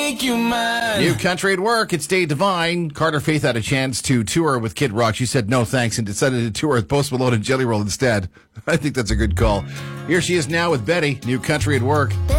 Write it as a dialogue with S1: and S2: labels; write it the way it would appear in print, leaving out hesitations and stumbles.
S1: make you mine.
S2: New country at work. It's Dave Devine. Carter Faith had a chance to tour with Kid Rock. She said no thanks and decided to tour with Post Malone and Jelly Roll instead. I think that's a good call. Here she is now with Betty. New country at work.